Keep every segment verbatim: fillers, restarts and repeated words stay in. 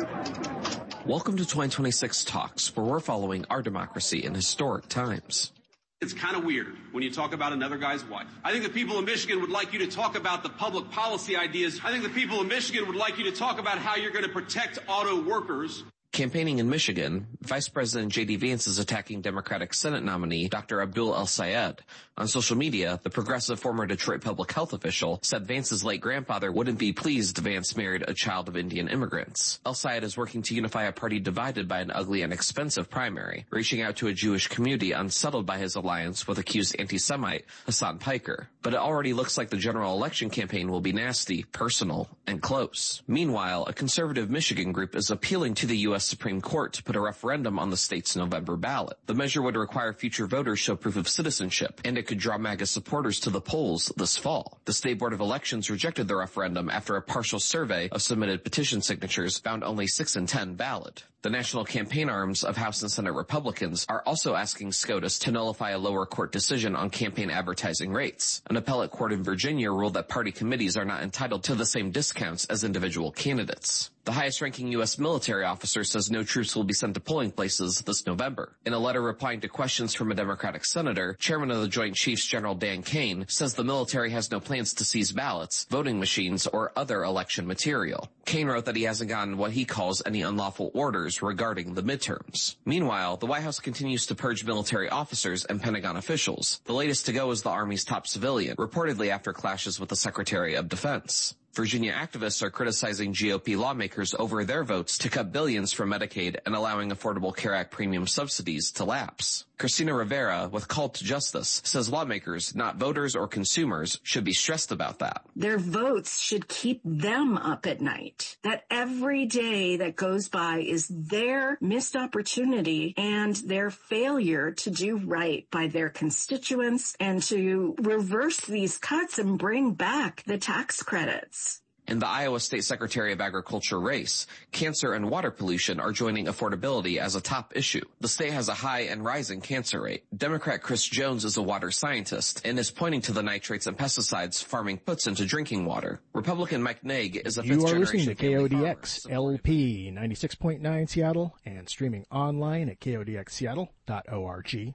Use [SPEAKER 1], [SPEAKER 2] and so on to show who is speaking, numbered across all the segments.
[SPEAKER 1] Welcome to twenty twenty-six Talks, where we're following our democracy in historic times.
[SPEAKER 2] It's kind of weird when you talk about another guy's wife. I think the people of Michigan would like you to talk about the public policy ideas. I think the people of Michigan would like you to talk about how you're going to protect auto workers.
[SPEAKER 1] Campaigning in Michigan, Vice President J D Vance is attacking Democratic Senate nominee Doctor Abdul El-Sayed. On social media, the progressive former Detroit public health official said Vance's late grandfather wouldn't be pleased Vance married a child of Indian immigrants. El-Sayed is working to unify a party divided by an ugly and expensive primary, reaching out to a Jewish community unsettled by his alliance with accused anti-Semite Hassan Piker. But it already looks like the general election campaign will be nasty, personal, and close. Meanwhile, a conservative Michigan group is appealing to the U S Supreme Court to put a referendum on the state's November ballot. The measure would require future voters show proof of citizenship, and it could draw MAGA supporters to the polls this fall. The State Board of Elections rejected the referendum after a partial survey of submitted petition signatures found only six in ten valid. The national campaign arms of House and Senate Republicans are also asking SCOTUS to nullify a lower court decision on campaign advertising rates. An appellate court in Virginia ruled that party committees are not entitled to the same discounts as individual candidates. The highest-ranking U S military officer says no troops will be sent to polling places this November. In a letter replying to questions from a Democratic senator, Chairman of the Joint Chiefs General Dan Kane says the military has no plans to seize ballots, voting machines, or other election material. Kane wrote that he hasn't gotten what he calls any unlawful orders regarding the midterms. Meanwhile, the White House continues to purge military officers and Pentagon officials. The latest to go is the Army's top civilian, reportedly after clashes with the Secretary of Defense. Virginia activists are criticizing G O P lawmakers over their votes to cut billions from Medicaid and allowing Affordable Care Act premium subsidies to lapse. Christina Rivera, with Call to Justice, says lawmakers, not voters or consumers, should be stressed about that.
[SPEAKER 3] Their votes should keep them up at night. That every day that goes by is their missed opportunity and their failure to do right by their constituents and to reverse these cuts and bring back the tax credits.
[SPEAKER 1] In the Iowa State Secretary of Agriculture race, cancer and water pollution are joining affordability as a top issue. The state has a high and rising cancer rate. Democrat Chris Jones is a water scientist and is pointing to the nitrates and pesticides farming puts into drinking water. Republican Mike Naig is a fifth-generation.
[SPEAKER 4] You are listening to K O D X L P ninety-six point nine Seattle and streaming online at K O D X Seattle dot org.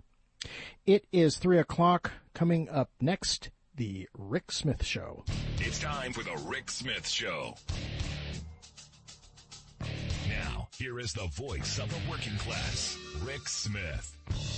[SPEAKER 4] It is three o'clock. Coming up next, The Rick Smith Show.
[SPEAKER 5] It's time for The Rick Smith Show. Now, here is the voice of the working class, Rick Smith.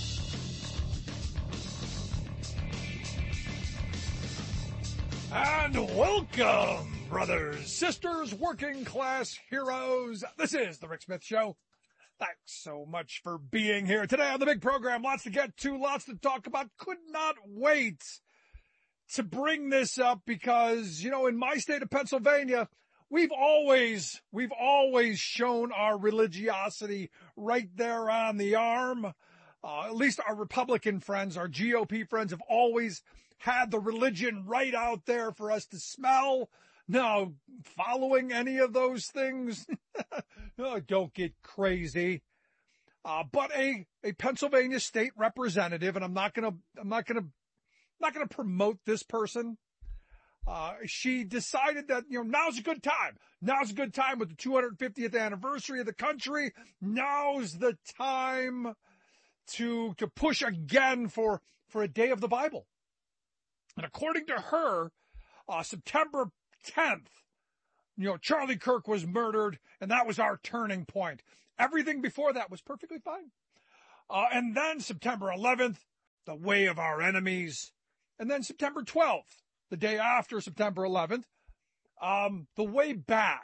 [SPEAKER 6] And welcome, brothers, sisters, working class heroes. This is The Rick Smith Show. Thanks so much for being here today on the big program. Lots to get to, lots to talk about. Could not wait to bring this up because, you know, in my state of Pennsylvania, we've always, we've always shown our religiosity right there on the arm. Uh, at least our Republican friends, our G O P friends have always had the religion right out there for us to smell. Now, following any of those things, oh, don't get crazy. Uh, but a, a Pennsylvania state representative, and I'm not going to, I'm not going to, not going to promote this person. Uh, she decided that, you know, now's a good time. Now's a good time with the two hundred fiftieth anniversary of the country. Now's the time to, to push again for, for a day of the Bible. And according to her, uh, September tenth, you know, Charlie Kirk was murdered and that was our turning point. Everything before that was perfectly fine. Uh, and then September eleventh, the way of our enemies. And then September twelfth, the day after September eleventh, um, the way back,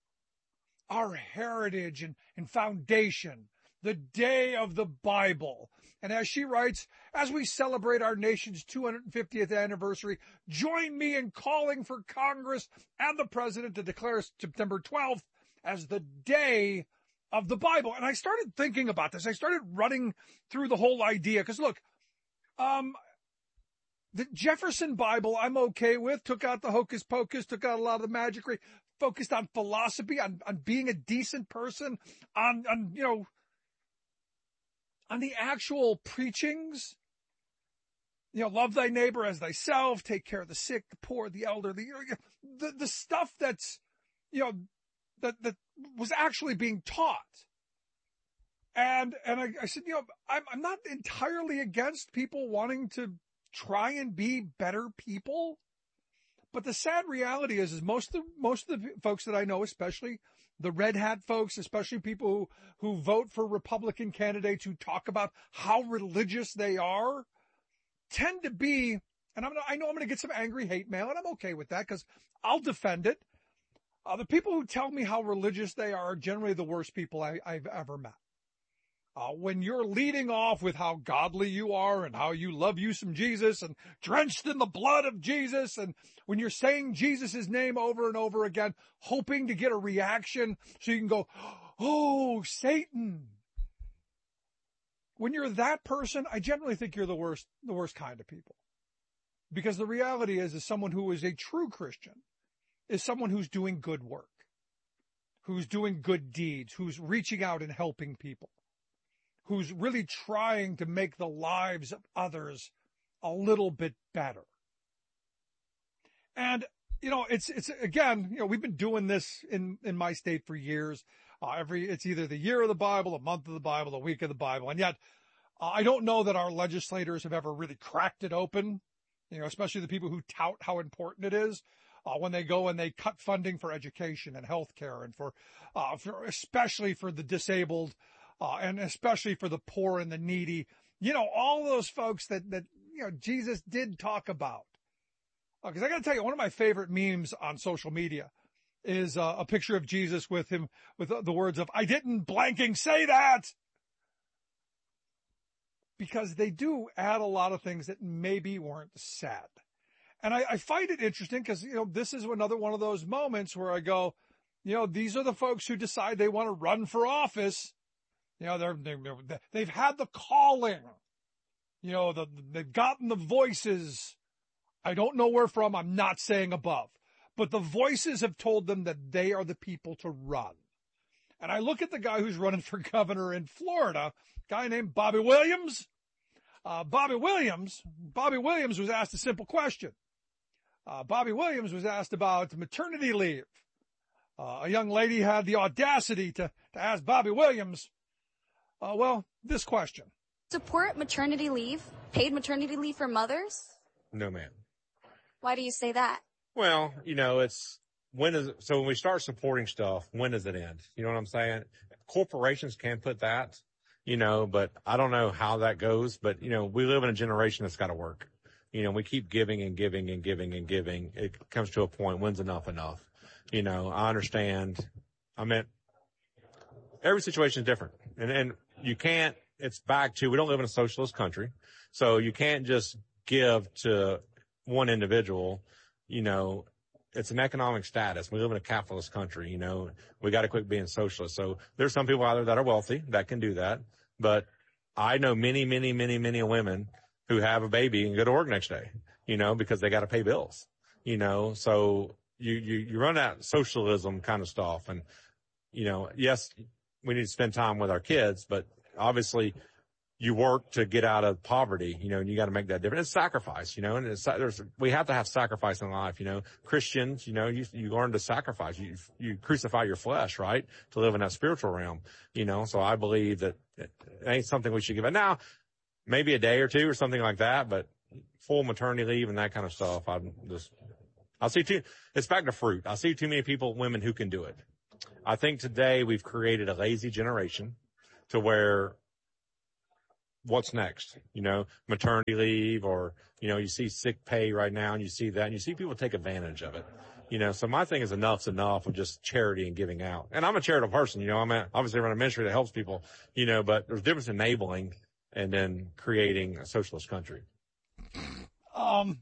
[SPEAKER 6] our heritage and, and foundation, the day of the Bible. And as she writes, as we celebrate our nation's two hundred fiftieth anniversary, join me in calling for Congress and the president to declare September twelfth as the day of the Bible. And I started thinking about this. I started running through the whole idea because, look, um, the Jefferson Bible I'm okay with, took out the hocus pocus, took out a lot of the magic, focused on philosophy, on, on being a decent person, on, on, you know, on the actual preachings. You know, love thy neighbor as thyself, take care of the sick, the poor, the elder, the, the, the stuff that's, you know, that, that was actually being taught. And, and I, I said, you know, I'm, I'm not entirely against people wanting to try and be better people. But the sad reality is, is most of the, most of the folks that I know, especially the red hat folks, especially people who, who vote for Republican candidates who talk about how religious they are, tend to be, and I'm, I know I'm going to get some angry hate mail, and I'm okay with that because I'll defend it. Uh, the people who tell me how religious they are are generally the worst people I, I've ever met. Uh, when you're leading off with how godly you are and how you love you some Jesus and drenched in the blood of Jesus, and when you're saying Jesus' name over and over again, hoping to get a reaction so you can go, oh, Satan. When you're that person, I generally think you're the worst, the worst kind of people. Because the reality is, is someone who is a true Christian is someone who's doing good work, who's doing good deeds, who's reaching out and helping people, who's really trying to make the lives of others a little bit better. And, you know, it's, it's, again, you know, we've been doing this in, in my state for years. Uh, every, it's either the year of the Bible, a month of the Bible, a week of the Bible. And yet, uh, I don't know that our legislators have ever really cracked it open, you know, especially the people who tout how important it is. Uh, when they go and they cut funding for education and healthcare and for, uh, for, especially for the disabled, Uh, and especially for the poor and the needy, you know, all those folks that, that, you know, Jesus did talk about. Because uh, I got to tell you, one of my favorite memes on social media is uh, a picture of Jesus with him, with the words of, I didn't blanking say that. Because they do add a lot of things that maybe weren't said. And I, I find it interesting because, you know, this is another one of those moments where I go, you know, these are the folks who decide they want to run for office. You know, they're, they're, they've had the calling, you know, the, they've gotten the voices. I don't know where from. I'm not saying above, but the voices have told them that they are the people to run. And I look at the guy who's running for governor in Florida, a guy named Bobby Williams. Uh, Bobby Williams, Bobby Williams was asked a simple question. Uh, Bobby Williams was asked about maternity leave. Uh, a young lady had the audacity to, to ask Bobby Williams, Uh, well, this question.
[SPEAKER 7] Support maternity leave, paid maternity leave for mothers?
[SPEAKER 8] No, ma'am.
[SPEAKER 7] Why do you say that?
[SPEAKER 8] Well, you know, it's, when is it, so when we start supporting stuff, when does it end? You know what I'm saying? Corporations can put that, you know, but I don't know how that goes. But, you know, we live in a generation that's got to work. You know, we keep giving and giving and giving and giving. It comes to a point, when's enough enough? You know, I understand. I mean, every situation is different. And, and you can't, it's back to, we don't live in a socialist country. So you can't just give to one individual, you know, it's an economic status. We live in a capitalist country, you know, we got to quit being socialist. So there's some people out there that are wealthy that can do that. But I know many, many, many, many women who have a baby and go to work next day, you know, because they got to pay bills, you know, so you, you, you run that socialism kind of stuff. And, you know, yes, we need to spend time with our kids, but obviously you work to get out of poverty, you know, and you got to make that difference. It's sacrifice, you know, and it's, there's, we have to have sacrifice in life, you know. Christians, you know, you, you learn to sacrifice. You, you crucify your flesh, right, to live in that spiritual realm, you know. So I believe that it ain't something we should give. And now, maybe a day or two or something like that, but full maternity leave and that kind of stuff, I'm just, I see too, it's back to fruit. I see too many people, women who can do it. I think today we've created a lazy generation to where what's next, you know, maternity leave, or, you know, you see sick pay right now and you see that and you see people take advantage of it, you know. So my thing is enough's enough of just charity and giving out. And I'm a charitable person, you know, I'm a, obviously run a ministry that helps people, you know, but there's a difference in enabling and then creating a socialist country.
[SPEAKER 6] Um,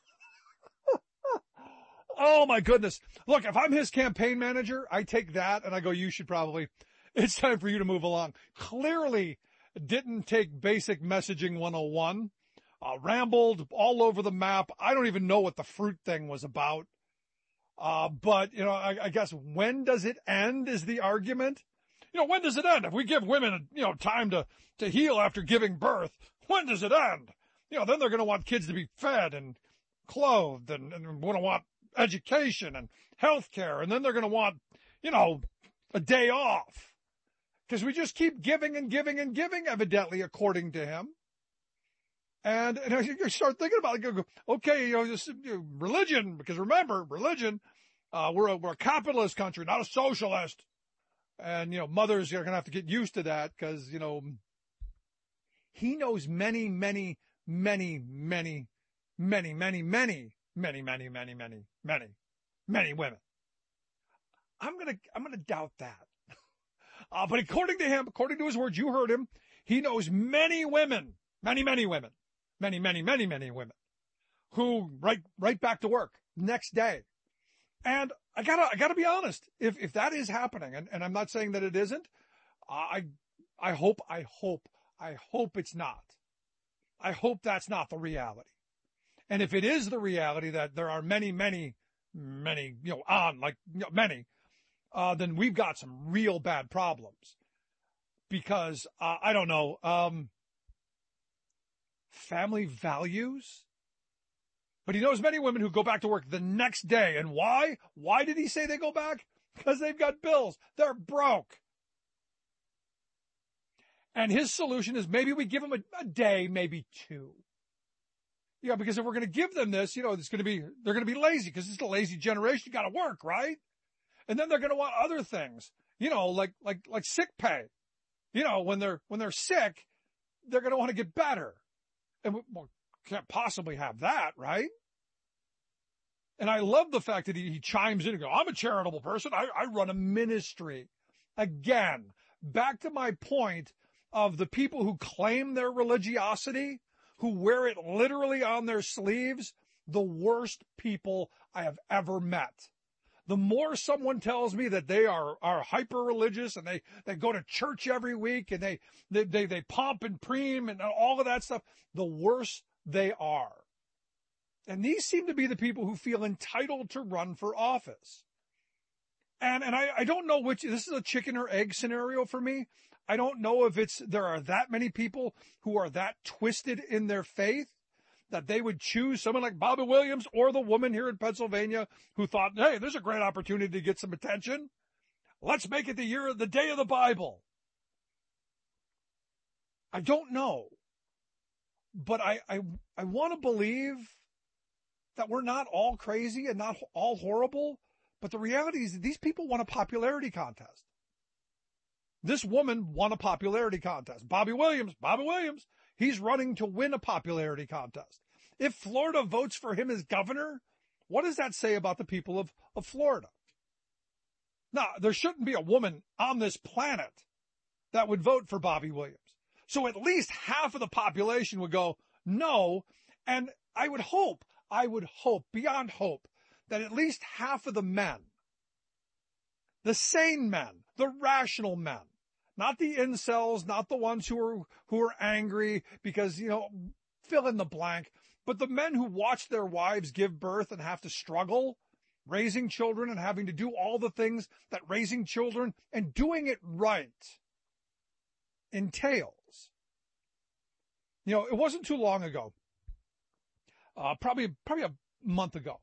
[SPEAKER 6] oh my goodness. Look, if I'm his campaign manager, I take that and I go, you should probably, it's time for you to move along. Clearly didn't take basic messaging one oh one, uh, rambled all over the map. I don't even know what the fruit thing was about. Uh, but, you know, I, I guess when does it end is the argument. You know, when does it end? If we give women, you know, time to, to heal after giving birth, when does it end? You know, then they're going to want kids to be fed and clothed and, and want to want education and health care. And then they're going to want, you know, a day off. Because we just keep giving and giving and giving, evidently, according to him. And, and I start thinking about it. Okay, you know, this, you know, religion, because remember, religion, uh, we're a, we're a capitalist country, not a socialist. And, you know, mothers are going to have to get used to that because, you know, he knows many, many, many, many, many, many, many, many, many, many, many, many, many women. I'm going to, I'm going to doubt that. Uh, but according to him, according to his words, you heard him, he knows many women, many, many women, many, many, many, many women who right, right back to work next day. And I gotta, I gotta be honest. If, if that is happening, and, and I'm not saying that it isn't, I, I hope, I hope, I hope it's not. I hope that's not the reality. And if it is the reality that there are many, many, many, you know, on like you know, many, uh, then we've got some real bad problems because, uh, I don't know, um, family values. But he knows many women who go back to work the next day. And why? Why did he say they go back? Because they've got bills. They're broke. And his solution is maybe we give them a, a day, maybe two. Yeah, because if we're going to give them this, you know, it's going to be, they're going to be lazy because it's a lazy generation. You got to work, right? And then they're going to want other things, you know, like, like, like sick pay. You know, when they're, when they're sick, they're going to want to get better. And we well, can't possibly have that, right? And I love the fact that he, he chimes in and goes, I'm a charitable person. I, I run a ministry. Again, back to my point of the people who claim their religiosity, who wear it literally on their sleeves, the worst people I have ever met. The more someone tells me that they are, are hyper religious and they, they go to church every week and they, they, they, they pomp and preem and all of that stuff, the worse they are. And these seem to be the people who feel entitled to run for office. And, and I, I don't know which, this is a chicken or egg scenario for me. I don't know if it's, there are that many people who are that twisted in their faith that they would choose someone like Bobby Williams or the woman here in Pennsylvania who thought, hey, there's a great opportunity to get some attention. Let's make it the year, the day of the Bible. I don't know, but I, I, I want to believe that we're not all crazy and not all horrible. But the reality is that these people won a popularity contest. This woman won a popularity contest. Bobby Williams, Bobby Williams, he's running to win a popularity contest. If Florida votes for him as governor, what does that say about the people of, of Florida? Now, there shouldn't be a woman on this planet that would vote for Bobby Williams. So at least half of the population would go, no. And I would hope, I would hope, beyond hope, that at least half of the men, the sane men, the rational men, not the incels, not the ones who are, who are angry because, you know, fill in the blank, but the men who watch their wives give birth and have to struggle raising children and having to do all the things that raising children and doing it right entails. You know, it wasn't too long ago, uh, probably, probably a month ago,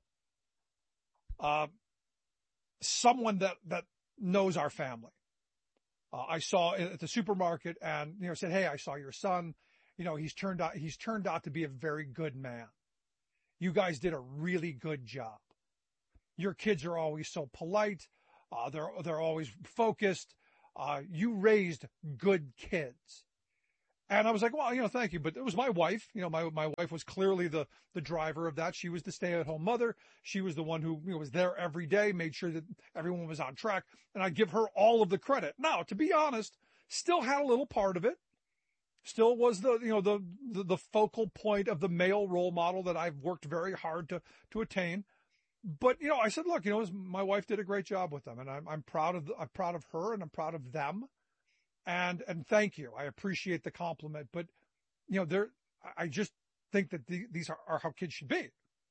[SPEAKER 6] uh, someone that, that knows our family. Uh, I saw at the supermarket and, you know, said, hey, I saw your son. You know, he's turned out, he's turned out to be a very good man. You guys did a really good job. Your kids are always so polite. Uh, they're, they're always focused. Uh, you raised good kids. And I was like, well, you know, thank you. But it was my wife. You know, my, my wife was clearly the, the driver of that. She was the stay-at-home mother. She was the one who, you know, was there every day, made sure that everyone was on track. And I give her all of the credit. Now, to be honest, still had a little part of it. Still was the, you know, the, the, the focal point of the male role model that I've worked very hard to, to attain. But, you know, I said, look, you know, my wife did a great job with them and I'm, I'm proud of, the, I'm proud of her and I'm proud of them. And, and thank you. I appreciate the compliment, but you know, there, I just think that the, these are, are how kids should be.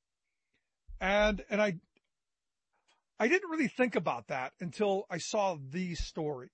[SPEAKER 6] And, and I, I didn't really think about that until I saw these stories.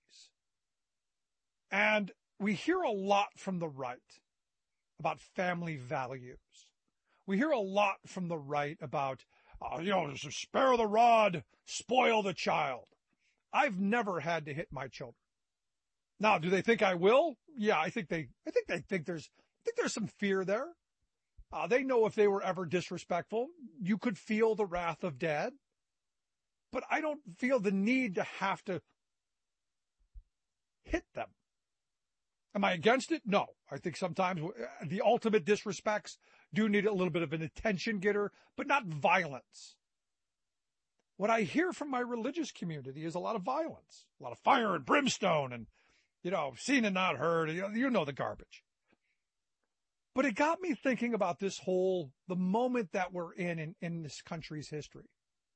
[SPEAKER 6] And we hear a lot from the right about family values. We hear a lot from the right about, uh, you know, spare the rod, spoil the child. I've never had to hit my children. Now, do they think I will? Yeah, I think they, I think they think there's, I think there's some fear there. Uh, they know if they were ever disrespectful, you could feel the wrath of dad. But I don't feel the need to have to hit them. Am I against it? No. I think sometimes the ultimate disrespects do need a little bit of an attention getter, but not violence. What I hear from my religious community is a lot of violence, a lot of fire and brimstone and, you know, seen and not heard. You know, you know the garbage. But it got me thinking about this whole, the moment that we're in, in in this country's history.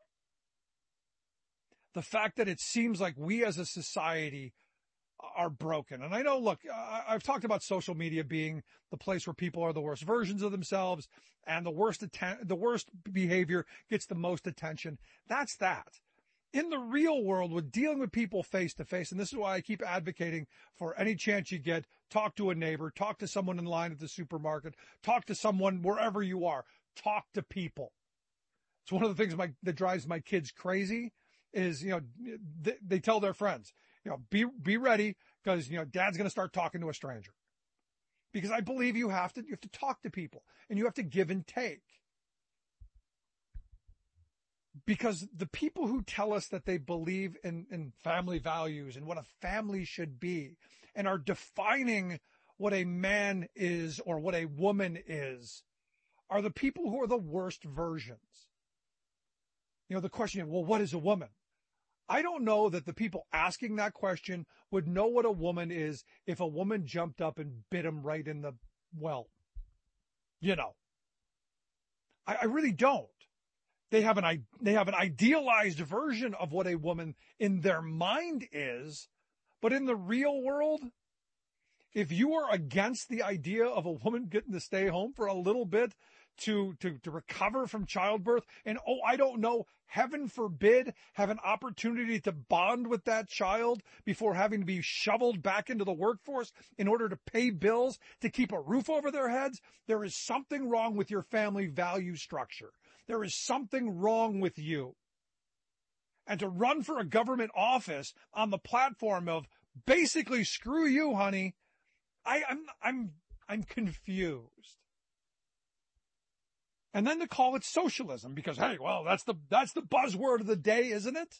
[SPEAKER 6] The fact that it seems like we as a society are broken. And I know, look, I've talked about social media being the place where people are the worst versions of themselves and the worst atten- the worst behavior gets the most attention. That's that. In the real world, with dealing with people face to face, and this is why I keep advocating for any chance you get, talk to a neighbor, talk to someone in line at the supermarket, talk to someone wherever you are, talk to people. It's one of the things my, that drives my kids crazy is, you know, they, they tell their friends, you know, be, be ready because, you know, dad's going to start talking to a stranger. Because I believe you have to, you have to talk to people and you have to give and take. Because the people who tell us that they believe in, in family values and what a family should be and are defining what a man is or what a woman is are the people who are the worst versions. You know, the question, well, what is a woman? I don't know that the people asking that question would know what a woman is if a woman jumped up and bit him right in the, well, you know, I, I really don't. They have an, they have an idealized version of what a woman in their mind is, but in the real world, if you are against the idea of a woman getting to stay home for a little bit to, to, to recover from childbirth and, oh, I don't know, heaven forbid, have an opportunity to bond with that child before having to be shoveled back into the workforce in order to pay bills to keep a roof over their heads, there is something wrong with your family value structure. There is something wrong with you. And to run for a government office on the platform of basically screw you, honey, I, I'm, I'm, I'm confused. And then to call it socialism because, hey, well, that's the, that's the buzzword of the day, isn't it?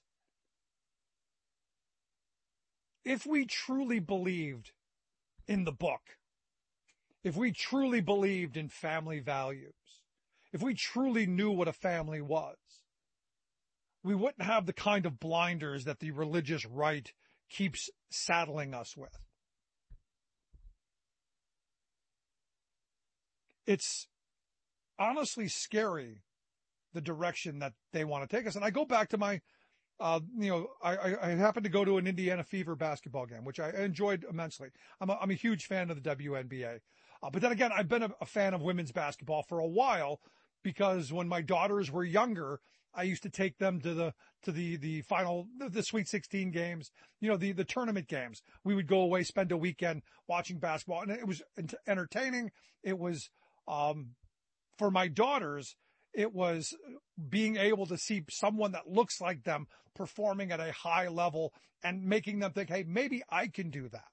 [SPEAKER 6] If we truly believed in the book, if we truly believed in family values, if we truly knew what a family was, we wouldn't have the kind of blinders that the religious right keeps saddling us with. It's honestly scary, the direction that they want to take us. And I go back to my, uh, you know, I, I, I happened to go to an Indiana Fever basketball game, which I enjoyed immensely. I'm a, I'm a huge fan of the W N B A. Uh, but then again, I've been a, a fan of women's basketball for a while because when my daughters were younger, I used to take them to the, to the, the final, the, the Sweet sixteen games, you know, the, the tournament games. We would go away, spend a weekend watching basketball, and it was entertaining. It was, um, for my daughters, it was being able to see someone that looks like them performing at a high level and making them think, hey, maybe I can do that.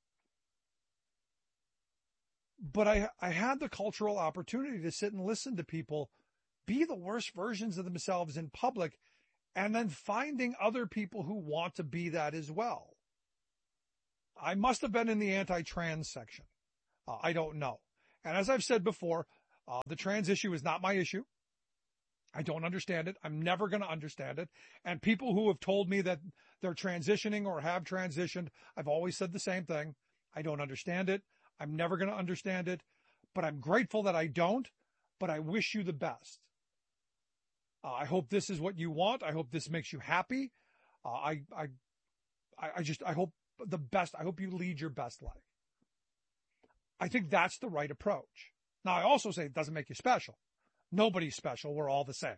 [SPEAKER 6] But I, I had the cultural opportunity to sit and listen to people be the worst versions of themselves in public and then finding other people who want to be that as well. I must have been in the anti-trans section. Uh, I don't know. And as I've said before, uh, the trans issue is not my issue. I don't understand it. I'm never going to understand it. And people who have told me that they're transitioning or have transitioned, I've always said the same thing. I don't understand it. I'm never going to understand it, but I'm grateful that I don't, but I wish you the best. Uh, I hope this is what you want. I hope this makes you happy. Uh, I, I, I just, I hope the best. I hope you lead your best life. I think that's the right approach. Now, I also say it doesn't make you special. Nobody's special. We're all the same.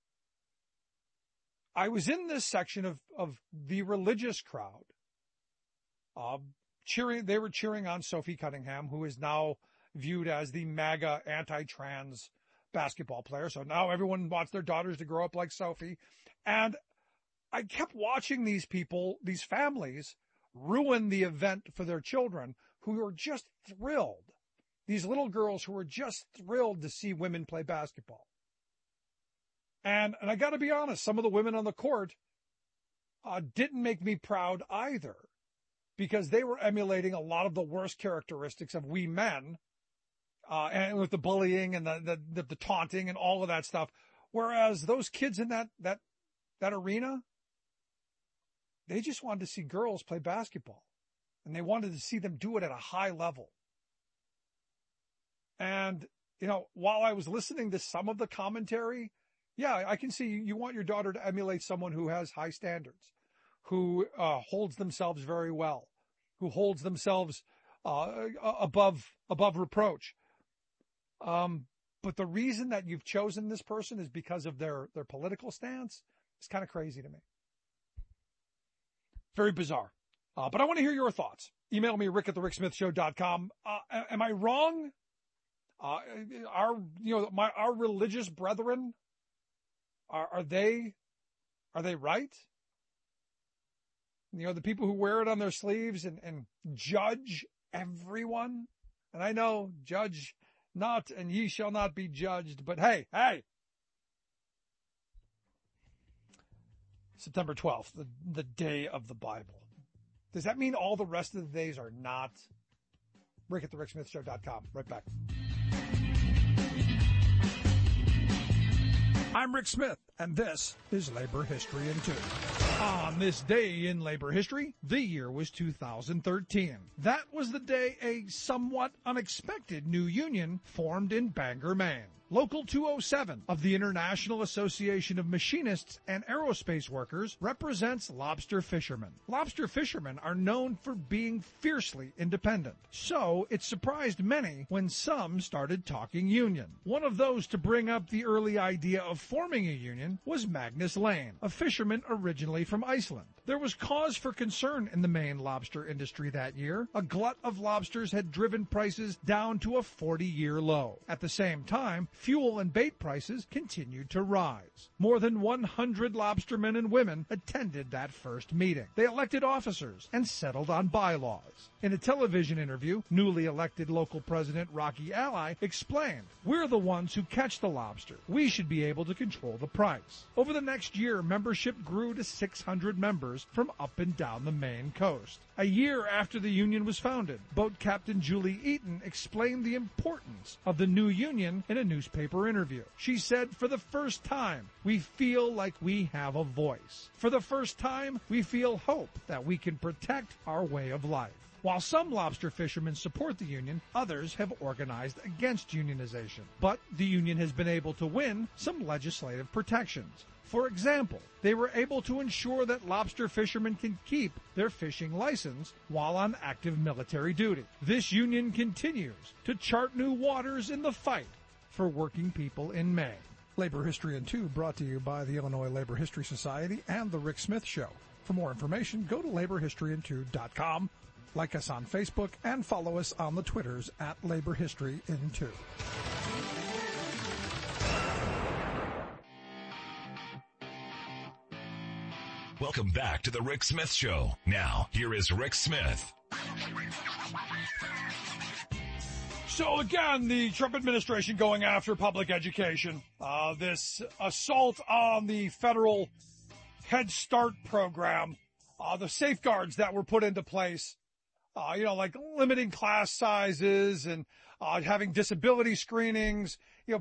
[SPEAKER 6] I was in this section of, of the religious crowd, uh, cheering. They were cheering on Sophie Cunningham, who is now viewed as the MAGA anti-trans basketball player. So now everyone wants their daughters to grow up like Sophie. And I kept watching these people, these families, ruin the event for their children who were just thrilled. These little girls who were just thrilled to see women play basketball. And, and I got to be honest, some of the women on the court uh, didn't make me proud either, because they were emulating a lot of the worst characteristics of we men, uh, and with the bullying and the, the, the, the taunting and all of that stuff. Whereas those kids in that, that, that arena, they just wanted to see girls play basketball, and they wanted to see them do it at a high level. And, you know, while I was listening to some of the commentary, yeah, I can see you want your daughter to emulate someone who has high standards, who uh, holds themselves very well, who holds themselves uh, above above reproach. Um, but the reason that you've chosen this person is because of their, their political stance. It's kind of crazy to me. Very bizarre. Uh, but I want to hear your thoughts. Email me, rick at the rick smith show dot com. Uh, am I wrong? Uh, our, you know, my, our religious brethren, are, are they, are they right? You know, the people who wear it on their sleeves and, and judge everyone. And I know, judge not and ye shall not be judged, but hey, hey. September twelfth, the, the day of the Bible. Does that mean all the rest of the days are not? Rick at the rick smith show dot com. Right back. I'm Rick Smith, and this is Labor History in Two. On this day in labor history, the year was two thousand thirteen. That was the day a somewhat unexpected new union formed in Bangor, Maine. Local two oh seven of the International Association of Machinists and Aerospace Workers represents lobster fishermen. Lobster fishermen are known for being fiercely independent, so it surprised many when some started talking union. One of those to bring up the early idea of forming a union was Magnus Lane, a fisherman originally from Iceland. There was cause for concern in the Maine lobster industry that year. A glut of lobsters had driven prices down to a forty-year low. At the same time, fuel and bait prices continued to rise. More than one hundred lobstermen and women attended that first meeting. They elected officers and settled on bylaws. In a television interview, newly elected local president Rocky Ally explained, "We're the ones who catch the lobster. We should be able to control the price." Over the next year, membership grew to six hundred members from up and down the Maine coast. A year after the union was founded, boat captain Julie Eaton explained the importance of the new union in a newspaper interview. She said, "For the first time, we feel like we have a voice. For the first time, we feel hope that we can protect our way of life." While some lobster fishermen support the union, others have organized against unionization. But the union has been able to win some legislative protections. For example, they were able to ensure that lobster fishermen can keep their fishing license while on active military duty. This union continues to chart new waters in the fight for working people in Maine. Labor History in Two brought to you by the Illinois Labor History Society and The Rick Smith Show. For more information, go to labor history in two dot com. Like us on Facebook and follow us on the Twitters at Labor History in Two.
[SPEAKER 5] Welcome back to the Rick Smith Show. Now, here is Rick Smith.
[SPEAKER 6] So again, the Trump administration going after public education. Uh, this assault on the federal Head Start program, uh, the safeguards that were put into place, uh, you know, like limiting class sizes and uh, having disability screenings, you know,